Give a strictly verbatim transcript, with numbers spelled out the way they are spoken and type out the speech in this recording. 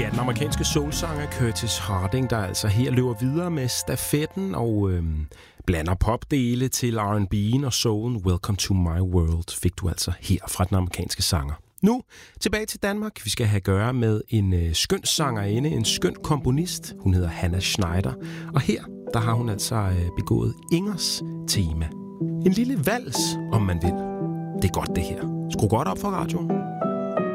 Ja, den amerikanske soulsanger Curtis Harding, der altså her løber videre med stafetten og øhm, blander popdele til R and B'en og soulen. Welcome to my world fik du altså her fra den amerikanske sanger. Nu tilbage til Danmark. Vi skal have at gøre med en øh, skøn sangerinde, en skøn komponist. Hun hedder Hannah Schneider, og her der har hun altså øh, begået Ingers tema. En lille vals, om man vil. Det er godt det her. Skru godt op for radioen.